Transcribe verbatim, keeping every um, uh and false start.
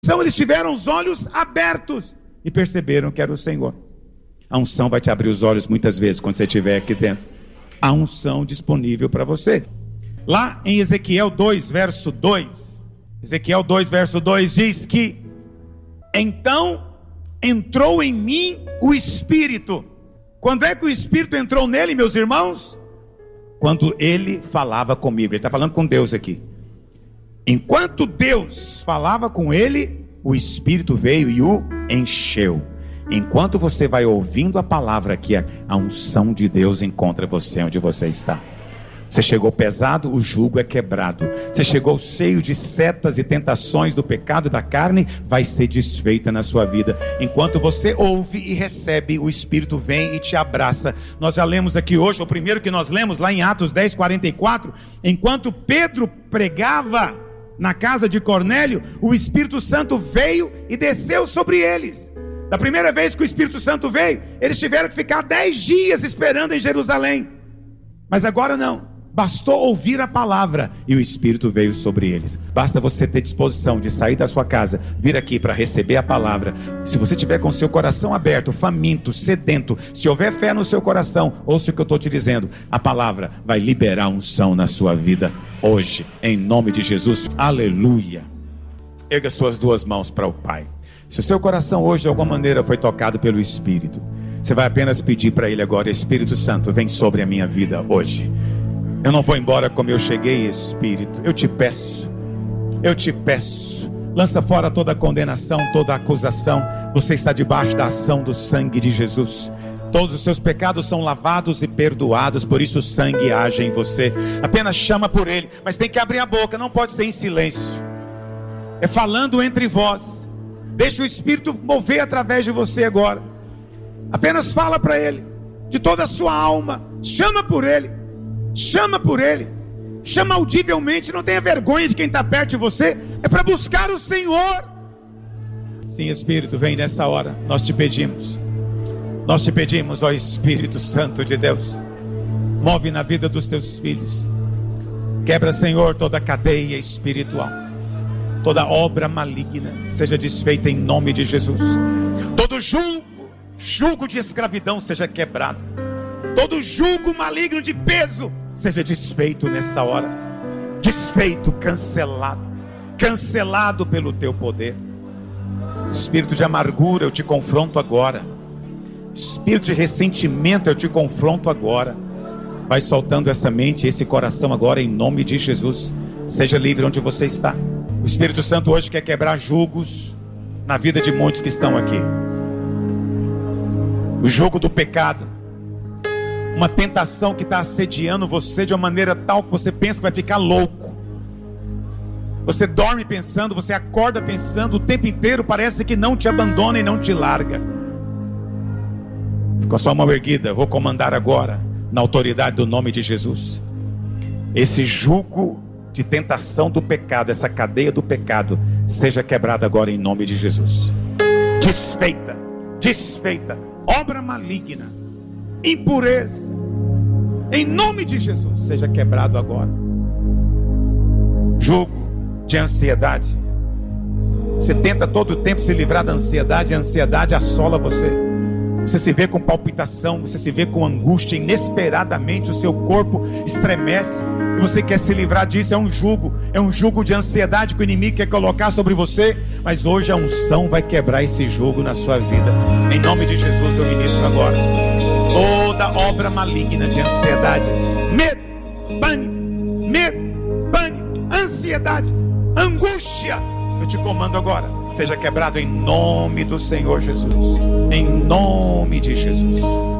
Então eles tiveram os olhos abertos e perceberam que era o Senhor. A unção vai te abrir os olhos muitas vezes quando você estiver aqui dentro. A unção disponível para você. Lá em Ezequiel dois, verso dois, Ezequiel dois, verso dois diz que: então entrou em mim o Espírito. Quando é que o Espírito entrou nele, meus irmãos? Quando ele falava comigo. Ele está falando com Deus aqui. Enquanto Deus falava com ele, o Espírito veio e o encheu. Enquanto você vai ouvindo a palavra aqui, a unção de Deus encontra você onde você está. Você chegou pesado, o jugo é quebrado. Você chegou cheio de setas e tentações do pecado da carne, vai ser desfeita na sua vida. Enquanto você ouve e recebe, o Espírito vem e te abraça. Nós já lemos aqui hoje, o primeiro que nós lemos lá em Atos dez, quarenta e quatro. Enquanto Pedro pregava na casa de Cornélio, o Espírito Santo veio e desceu sobre eles. Da primeira vez que o Espírito Santo veio, eles tiveram que ficar dez dias esperando em Jerusalém. Mas agora não. Bastou ouvir a palavra e o Espírito veio sobre eles. Basta você ter disposição de sair da sua casa, vir aqui para receber a palavra. Se você tiver com o seu coração aberto, faminto, sedento, se houver fé no seu coração, ouça o que eu estou te dizendo. A palavra vai liberar unção na sua vida hoje, em nome de Jesus. Aleluia. Erga suas duas mãos para o Pai. Se o seu coração hoje de alguma maneira foi tocado pelo Espírito, você vai apenas pedir para Ele agora: Espírito Santo, vem sobre a minha vida hoje. Eu não vou embora como eu cheguei, Espírito. Eu te peço, eu te peço, lança fora toda condenação, toda acusação. Você está debaixo da ação do sangue de Jesus. Todos os seus pecados são lavados e perdoados, por isso o sangue age em você. Apenas chama por Ele, mas tem que abrir a boca, não pode ser em silêncio. É falando entre vós. Deixa o Espírito mover através de você agora. Apenas fala para Ele, de toda a sua alma. Chama por Ele. Chama por Ele, chama audivelmente. Não tenha vergonha de quem está perto de você. É para buscar o Senhor. Sim, Espírito, vem nessa hora. Nós te pedimos, nós te pedimos, ó Espírito Santo de Deus, move na vida dos teus filhos. Quebra, Senhor, toda cadeia espiritual, toda obra maligna seja desfeita em nome de Jesus. Todo jugo, jugo de escravidão seja quebrado. Todo jugo maligno de peso seja desfeito nessa hora. Desfeito, cancelado. Cancelado pelo teu poder. Espírito de amargura, eu te confronto agora. Espírito de ressentimento, eu te confronto agora. Vai soltando essa mente, esse coração agora em nome de Jesus. Seja livre onde você está. O Espírito Santo hoje quer quebrar jugos na vida de muitos que estão aqui. O jugo do pecado, uma tentação que está assediando você de uma maneira tal que você pensa que vai ficar louco. Você dorme pensando, você acorda pensando o tempo inteiro, parece que não te abandona e não te larga. Com a sua mão erguida, vou comandar agora, na autoridade do nome de Jesus, esse jugo de tentação do pecado, essa cadeia do pecado, seja quebrada agora em nome de Jesus. Desfeita, desfeita, obra maligna, impureza, em nome de Jesus, seja quebrado agora. Jugo de ansiedade, você tenta todo o tempo se livrar da ansiedade, a ansiedade assola você. Você se vê com palpitação, você se vê com angústia, inesperadamente o seu corpo estremece, e você quer se livrar disso. É um jugo, é um jugo de ansiedade que o inimigo quer colocar sobre você, mas hoje a unção vai quebrar esse jugo na sua vida, em nome de Jesus. Eu ministro agora toda obra maligna de ansiedade, medo, pânico, medo, pânico, ansiedade, angústia, eu te comando agora, seja quebrado em nome do Senhor Jesus, em nome de Jesus.